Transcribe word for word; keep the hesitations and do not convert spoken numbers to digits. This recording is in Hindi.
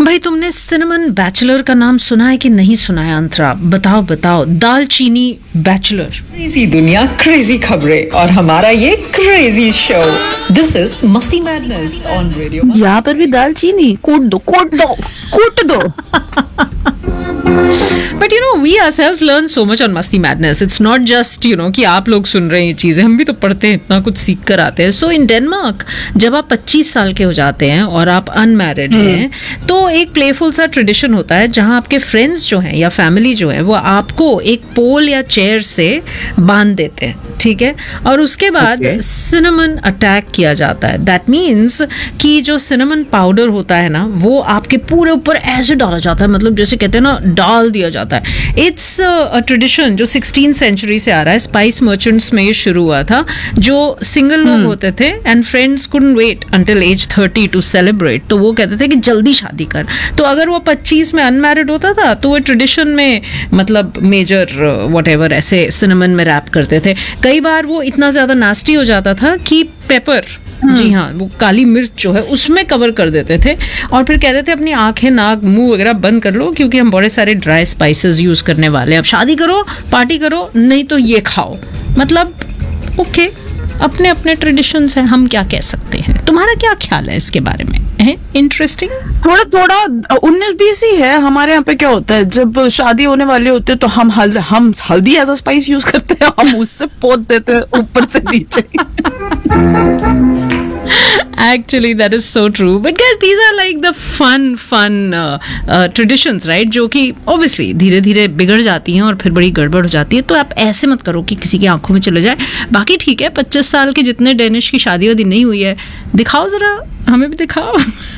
भाई तुमने सिनेमन बैचलर का नाम सुना है कि नहीं सुना है अंतरा? बताओ बताओ। दालचीनी बैचलर। क्रेजी दुनिया, क्रेजी खबरें और हमारा ये क्रेजी शो। दिस इज मस्ती मैडनेस ऑन रेडियो। यहाँ पर भी दालचीनी कूट दो कूट दो कूट दो। But you know we ourselves learn so much on मस्ती madness. It's not just you know कि आप लोग सुन रहे हैं ये चीज़ें, हम भी तो पढ़ते हैं, इतना कुछ सीख कर आते हैं. सो इन डेनमार्क जब आप पच्चीस साल के हो जाते हैं और आप अनमैरिड हैं तो एक प्लेफुल सा ट्रेडिशन होता है जहाँ आपके फ्रेंड्स जो हैं या फैमिली जो है वो आपको एक पोल या चेयर से बांध देते हैं, ठीक है, और उसके बाद सिनेमन अटैक किया जाता है. दैट मीन्स कि जो सिनेमन पाउडर होता है ना वो आपके पूरे ऊपर ऐसे डाला जाता है, मतलब जैसे कहते हैं ना डाल दिया जाता है. इट्स अ ट्रेडिशन जो सिक्सटीन सेंचुरी से आ रहा है. स्पाइस मर्चेंट्स में ये शुरू हुआ था. जो सिंगल लोग होते थे and friends couldn't wait until as thirty two celebrate, तो वो कहते थे कि जल्दी शादी कर. तो अगर वो पच्चीस में अनमैरिड होता था तो वो ट्रेडिशन में मतलब मेजर व्हाटएवर ऐसे सिनेमन में रैप करते थे. कई बार वो इतना ज्यादा नास्टी हो जाता था कि पेपर, जी हाँ, वो काली मिर्च जो है उसमें कवर कर देते थे और फिर कहते थे अपनी आंखें नाक मुंह वगैरह बंद कर लो क्योंकि हम बड़े सारे ड्राई स्पाइसेस यूज करने वाले हैं. अब शादी करो, पार्टी करो, नहीं तो ये खाओ. मतलब ओके, अपने अपने ट्रेडिशंस हैं, हम क्या कह सकते हैं. तुम्हारा क्या ख्याल है इसके बारे में? इंटरेस्टिंग. थोड़ा थोड़ा उन्नीस बीस ही है. हमारे यहाँ पे क्या होता है, जब शादी होने वाली होती है तो हम हल, हम हल्दी एज अ स्पाइस यूज करते हैं, हम उससे पोत देते हैं ऊपर से नीचे. Actually, that is so true. But guys, these are like the fun, fun uh, uh, traditions, right? जो कि obviously धीरे धीरे बिगड़ जाती हैं और फिर बड़ी गड़बड़ हो जाती है. तो आप ऐसे मत करो कि किसी की आंखों में चले जाए. बाकी ठीक है, पच्चीस साल के जितने डेनिश की शादी वादी नहीं हुई है, दिखाओ जरा, हमें भी दिखाओ.